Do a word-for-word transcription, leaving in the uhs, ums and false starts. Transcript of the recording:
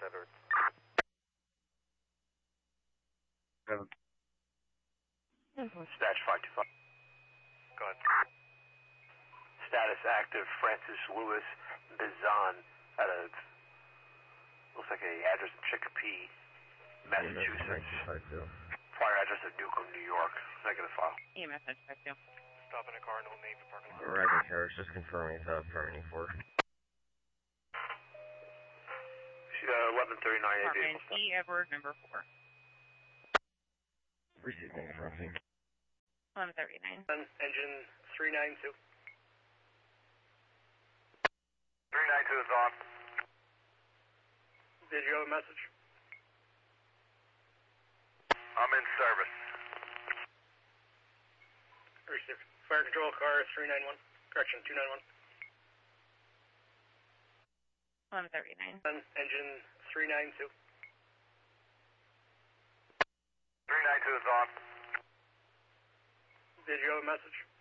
Edwards. Seven. Dispatch five two five. Go ahead. Status active, Francis Lewis Bizan, out of, looks like a address in Chicopee, Massachusetts. Prior address of Newcomb, New York. Negative file. E M S five two. Stop in a car in Old Navy parking lot. Roger, Harris, just confirming it's uh, permitting for. Uh, eleven thirty-nine A Department vehicle. E Edward number four. Receiving crossing. eleven thirty-nine. Engine three nine two. three nine two is on. Did you have a message? I'm in service. Received. Fire control car three nine one. Correction, two nine one. eleven thirty-nine. Engine three nine two. three nine two is on. Did you have a message?